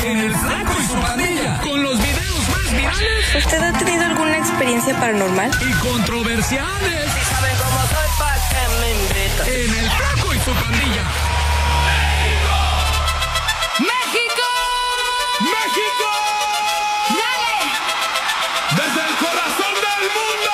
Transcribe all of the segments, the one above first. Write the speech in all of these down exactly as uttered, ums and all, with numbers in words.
en El Flaco y su Pandilla, con los videos más virales. ¿Usted ha tenido alguna experiencia paranormal? Y controversiales. Si saben cómo soy, ¿pa' qué me invitan? En El Flaco y su Pandilla. ¡México! ¡México! ¡Dale! ¡Desde el corazón del mundo!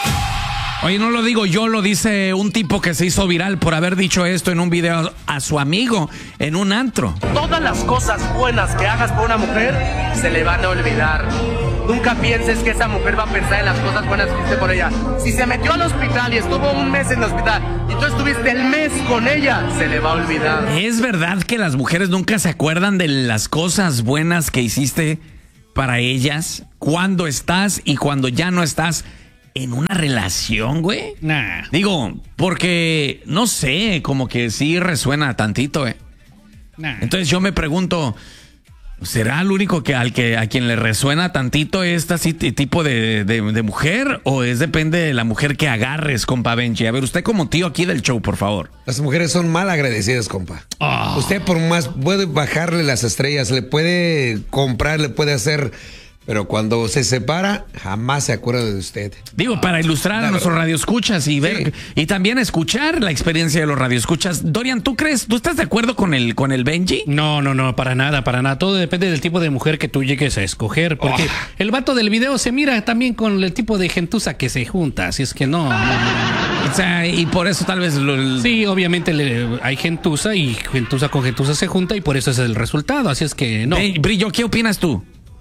Oye, no lo digo yo, lo dice un tipo que se hizo viral por haber dicho esto en un video a su amigo en un antro. Todas las cosas buenas que hagas por una mujer se le van a olvidar. Nunca pienses que esa mujer va a pensar en las cosas buenas que hiciste por ella. Si se metió al hospital y estuvo un mes en el hospital y tú estuviste el mes con ella, se le va a olvidar. ¿Es verdad que las mujeres nunca se acuerdan de las cosas buenas que hiciste para ellas cuando estás y cuando ya no estás en una relación, güey? Nah. Digo, porque, no sé, como que sí resuena tantito, eh. Nah. Entonces yo me pregunto, ¿será el único que al que a quien le resuena tantito este así, tipo de, de, de mujer? ¿O es depende de la mujer que agarres, compa Benji? A ver, usted como tío aquí del show, por favor. Las mujeres son mal agradecidas, compa. Oh. Usted por más puede bajarle las estrellas, le puede comprar, le puede hacer... Pero cuando se separa, jamás se acuerda de usted. Digo, para ilustrar La a nuestros verdad. radioescuchas y ver, Sí. y también escuchar la experiencia de los radioescuchas. Dorian, ¿tú crees, tú estás de acuerdo con el, con el Benji? No, no, no, para nada, para nada. Todo depende del tipo de mujer que tú llegues a escoger. Porque Oh. el vato del video se mira también con el tipo de gentuza que se junta. Así es que no. no, no. O sea, y por eso tal vez... Lo, el- Sí, obviamente le- hay gentuza y gentuza con gentuza se junta y por eso es el resultado. Así es que no. Ben- Brillo, ¿qué opinas tú?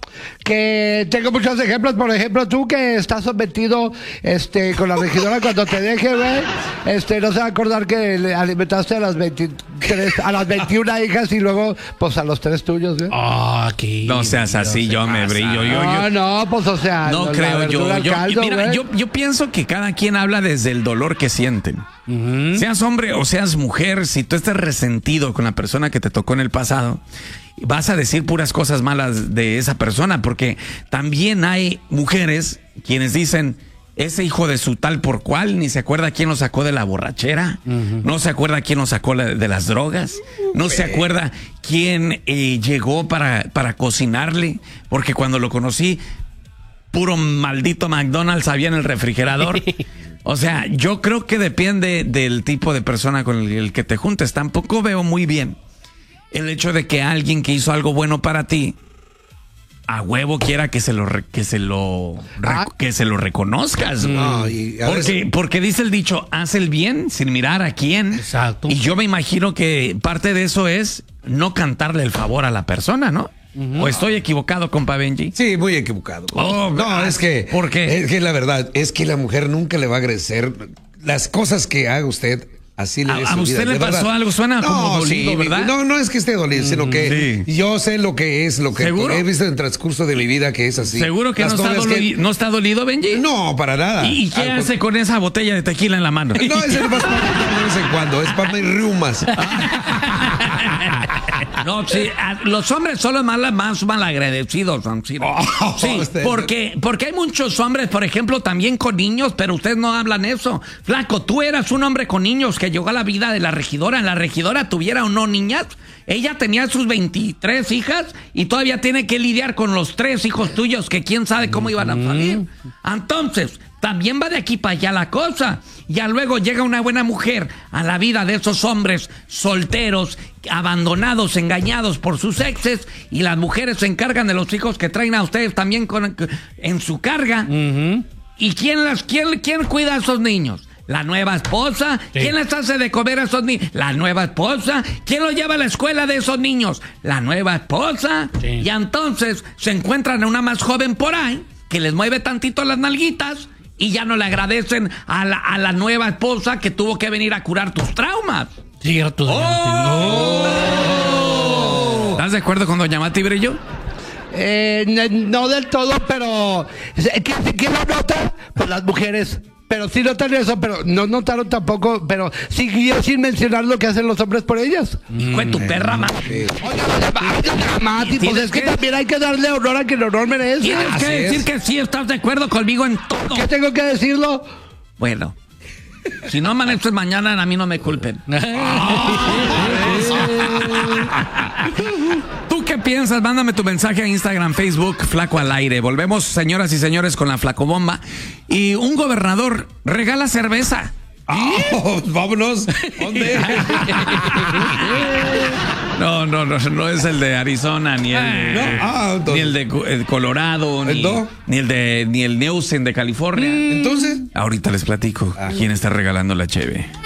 Que tengo muchos ejemplos, por ejemplo, tú que estás sometido este, con la regidora cuando te deje, güey, este, no se va a acordar que le alimentaste a las veintitrés, a las veintiuna hijas y luego, pues a los tres tuyos, güey. Ah, qué No seas así, se yo me pasa. brillo. Yo, No, yo, no, pues o sea, no la creo yo. verdura al Yo, caldo, mira, güey. yo, yo pienso que cada quien habla desde el dolor que sienten. Ujú. Seas hombre o seas mujer, si tú estás resentido con la persona que te tocó en el pasado, vas a decir puras cosas malas de esa persona, porque también hay mujeres quienes dicen, ese hijo de su tal por cual ni se acuerda quién lo sacó de la borrachera, uh-huh. no se acuerda quién lo sacó de las drogas, no se acuerda quién eh, llegó para, para cocinarle, porque cuando lo conocí, puro maldito McDonald's había en el refrigerador. O sea, yo creo que depende del tipo de persona con el, el que te juntes. Tampoco veo muy bien el hecho de que alguien que hizo algo bueno para ti a huevo quiera que se lo re, que se lo Ah. que se lo reconozcas. No, y a porque, veces- porque dice el dicho, haz el bien sin mirar a quién. Exacto. Y yo me imagino que parte de eso es no cantarle el favor a la persona, ¿no? Uh-huh. ¿O estoy equivocado, compa Benji? Sí, muy equivocado. Oh, no, ah, es que... ¿por qué? Es que la verdad, es que la mujer nunca le va a agradecer las cosas que haga usted. Así le ¿A, dé a su usted vida, le de pasó verdad. algo? Suena No, como dolido, sí, ¿verdad? No, no es que esté dolido, sino que Sí. yo sé lo que es, lo que ¿Seguro? he visto en el transcurso de mi vida que es así. ¿Seguro que no Las está, novias doli- que- no está dolido, Benji? No, para nada. ¿Y, y qué Al- hace con esa botella de tequila en la mano? No, ese no es para de vez en cuando, es para mis riumas. No, sí, a- los hombres son los mal, más malagradecidos, Don Ciro. Oh, Sí, usted- porque, porque hay muchos hombres, por ejemplo, también con niños, pero ustedes no hablan eso. Flaco, tú eras un hombre con niños que llegó a la vida de la regidora. La regidora tuviera o no niñas, ella tenía sus veintitrés hijas y todavía tiene que lidiar con los tres hijos tuyos que quién sabe cómo iban a salir. Entonces, también va de aquí para allá la cosa. Ya luego llega una buena mujer a la vida de esos hombres solteros, abandonados, engañados por sus exes, y las mujeres se encargan de los hijos que traen a ustedes también con, en su carga. Ujú. ¿Y quién, las, quién, quién cuida a esos niños? ¿La nueva esposa? Sí. ¿Quién les hace de comer a esos niños? ¿La nueva esposa? ¿Quién los lleva a la escuela de esos niños? ¿La nueva esposa? Sí. Y entonces se encuentran a una más joven por ahí que les mueve tantito las nalguitas y ya no le agradecen a la, a la nueva esposa que tuvo que venir a curar tus traumas. Cierto. ¡Oh! ¿Estás de acuerdo con doña Mati Brillo? Eh, n- no del todo, pero ¿quién, quién lo nota? Pues las mujeres. Pero sí notan eso, pero no notaron tampoco, pero siguió sin mencionar lo que hacen los hombres por ellas. Hijo de tu perra, ma. Oiga, oiga, Mati, pues Tienes es que que- también hay que darle honor a quien honor merece. Tienes Así que decir es. que sí estás de acuerdo conmigo en todo. ¿Qué tengo que decirlo? Bueno, si no amaneces mañana, a mí no me culpen. ¿Tú qué piensas? Mándame tu mensaje a Instagram, Facebook, Flaco al Aire. Volvemos, señoras y señores, con la Flacobomba. Y un gobernador regala cerveza. Oh, vámonos. ¿Dónde? No, no, no, no es el de Arizona, ni el, ¿No? Ah, ni el de el Colorado, ni, ¿No? ni el de ni el Newsom de California. Entonces, Ahorita les platico quién está regalando la cheve.